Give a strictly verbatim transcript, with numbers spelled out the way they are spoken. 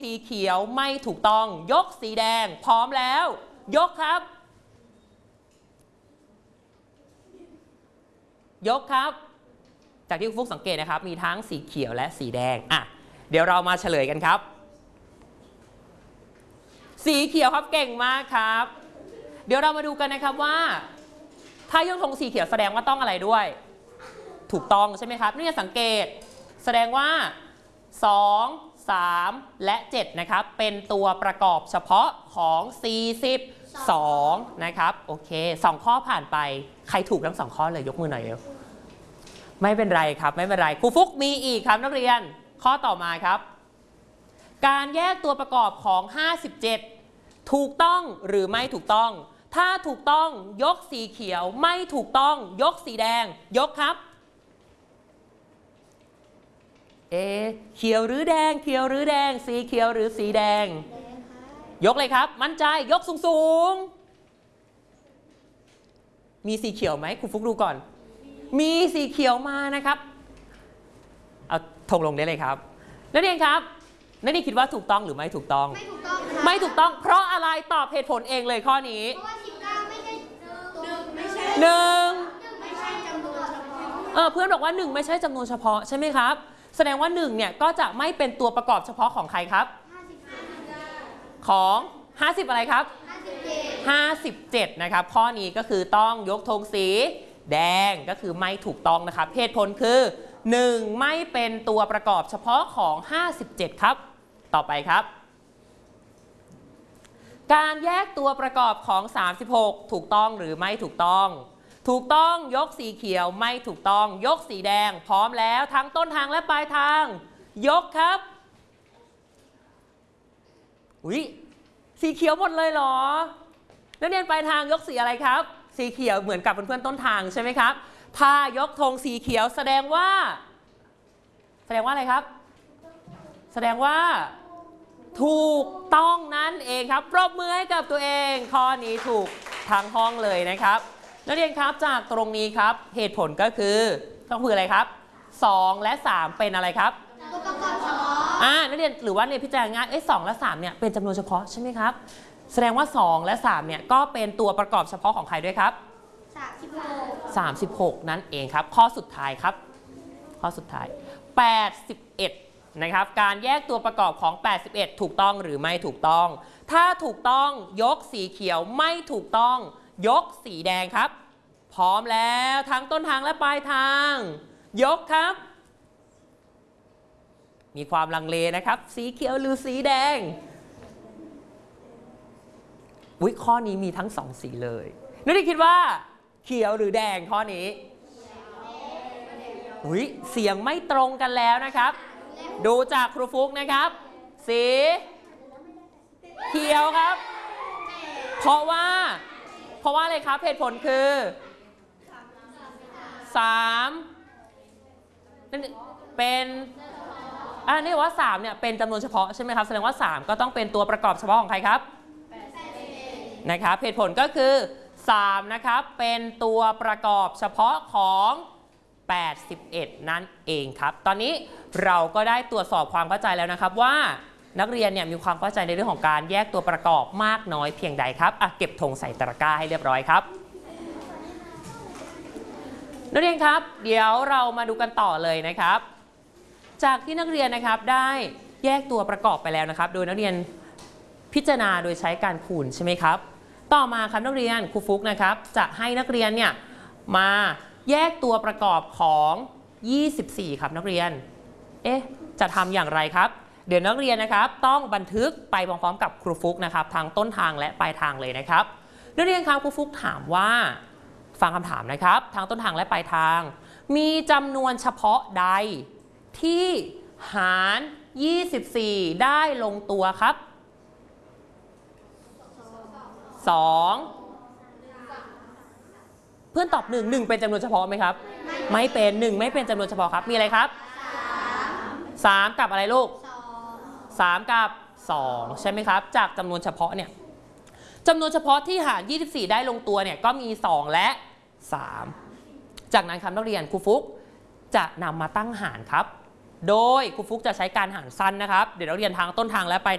สีเขียวไม่ถูกต้องยกสีแดงพร้อมแล้วยกครับยกครับจากที่คุณฟุกสังเกตนะครับมีทั้งสีเขียวและสีแดงอ่ะเดี๋ยวเรามาเฉลยกันครับสีเขียวครับเก่งมากครับเดี๋ยวเรามาดูกันนะครับว่าถ้ายกธงสีเขียวแสดงว่าต้องอะไรด้วยถูกต้องใช่ไหมครับนี่จะสังเกตแสดงว่าสอง สามและเจ็ดนะครับเป็นตัวประกอบเฉพาะของสี่สิบสองนะครับโอเคสองข้อผ่านไปใครถูกทั้งสองข้อเลยยกมือหน่อยเร็วไม่เป็นไรครับไม่เป็นไรครูฟุกมีอีกครับนักเรียนข้อต่อมาครับการแยกตัวประกอบของห้าสิบเจ็ดถูกต้องหรือไม่ถูกต้องถ้าถูกต้องยกสีเขียวไม่ถูกต้องยกสีแดงยกครับเอเขียวหรือแดงเขียวหรือแดงสีเขียวหรือสีแดงยกเลยครับมั่นใจยกสูงๆมีสีเขียวไหมครูฟุกดูก่อนมีสีเขียวมานะครับเอาธงลงได้เลยครับนักเรียนครับนักเรียนคิดว่าถูกต้องหรือไม่ถูกต้องไม่ถูกต้องไม่ถูกต้องเพราะอะไรตอบเหตุผลเองเลยข้อนี้เพราะว่าสิบเก้าไม่ใช่หนึ่งไม่ใช่หนึ่งไม่ใช่จำนวนเฉพาะเออเพื่อนบอกว่าหนึ่งไม่ใช่จำนวนเฉพาะใช่ไหมครับแสดงว่าหนึ่งเนี่ยก็จะไม่เป็นตัวประกอบเฉพาะของใครครับของห้าสิบอะไรครับห้าสิบเจ็ดนะครับข้อนี้ก็คือต้องยกธงสีแดงก็คือไม่ถูกต้องนะครับเหตุผลคือหนึ่งไม่เป็นตัวประกอบเฉพาะของห้าสิบเจ็ดครับต่อไปครับการแยกตัวประกอบของสามสิบหกถูกต้องหรือไม่ถูกต้องถูกต้องยกสีเขียวไม่ถูกต้องยกสีแดงพร้อมแล้วทั้งต้นทางและปลายทางยกครับอุ๊ยสีเขียวหมดเลยเหรอนักเรียนปลายทางยกสีอะไรครับสีเขียวเหมือนกับเพื่อนๆต้นทางใช่ไหมครับถ้ายกธงสีเขียวแสดงว่าแสดงว่าอะไรครับแสดงว่าถูกต้องนั่นเองครับปรบมือให้กับตัวเองข้อนี้ถูกทั้งห้องเลยนะครับนักเรียนครับจากตรงนี้ครับเหตุผลก็คือต้องคืออะไรครับสองและสามเป็นอะไรครับตัวประกอบเฉพาะอ่านักเรียนหรือว่าเรียนพิจารณาเอ้ยสองและสามเนี่ยเป็นจำนวนเฉพาะใช่ไหมครับแสดงว่าสองและสามเนี่ยก็เป็นตัวประกอบเฉพาะของใครด้วยครับสามสิบหก สามสิบหกนั่นเองครับข้อสุดท้ายครับข้อสุดท้ายแปดสิบเอ็ดนะครับการแยกตัวประกอบของแปดสิบเอ็ดถูกต้องหรือไม่ถูกต้องถ้าถูกต้องยกสีเขียวไม่ถูกต้องยกสีแดงครับพร้อมแล้วทั้งต้นทางและปลายทางยกครับมีความลังเลนะครับสีเขียวหรือสีแดงอุ๊ยข้อนี้มีทั้งสองสีเลยนักเรียนคิดว่าเขียวหรือแดงข้อนี้อุ๊ยเสียงไม่ตรงกันแล้วนะครับดูจากครูฟุกนะครับสีเขียวครับเพราะว่าเพราะว่าอะไรครับเหตุผลคือสามนั่นเป็นอ่านี่ว่าสามเนี่ยเป็นจำนวนเฉพาะใช่ไหมครับแสดงว่าสามก็ต้องเป็นตัวประกอบเฉพาะของใครครับนะครับเหตุผลก็คือสามนะครับเป็นตัวประกอบเฉพาะของแปดสิบเอ็ดนั่นเองครับตอนนี้เราก็ได้ตรวจสอบความเข้าใจแล้วนะครับว่านักเรียนเนี่ยมีความเข้าใจในเรื่องของการแยกตัวประกอบมากน้อยเพียงใดครับอ่ะเก็บธงใส่ตะกร้าให้เรียบร้อยครับนักเรียนครับเดี๋ยวเรามาดูกันต่อเลยนะครับจากที่นักเรียนนะครับได้แยกตัวประกอบไปแล้วนะครับโดยนักเรียนพิจารณาโดยใช้การคูณใช่ไหมครับต่อมาครับนักเรียนครูฟุกนะครับจะให้นักเรียนเนี่ยมาแยกตัวประกอบของยี่สิบสี่ครับนักเรียนเอ๊ะจะทำอย่างไรครับเดี๋ยวนักเรียนนะครับต้องบันทึกไปพร้อมๆกับครูฟุกนะครับทางต้นทางและปลายทางเลยนะครับนักเรียนครับครูฟุกถามว่าฟังคำถามนะครับทางต้นทางและปลายทางมีจำนวนเฉพาะใดที่หารยี่สิบสี่ได้ลงตัวครับสองเพื่อนตอบหนึ่ง หนึ่งเป็นจำนวนเฉพาะไหมครับไม่เป็นหนึ่งไม่เป็นจำนวนเฉพาะครับมีอะไรครับสามกับอะไรลูกสามกับสองใช่ไหมครับจากจำนวนเฉพาะเนี่ยจำนวนเฉพาะที่หารยี่สิบสี่ได้ลงตัวเนี่ยก็มีสองและสามจากนั้นครับนักเรียนครูฟุกจะนำมาตั้งหารครับโดยครูฟุกจะใช้การหารสั้นนะครับเดี๋ยวเราเรียนทางต้นทางและปลาย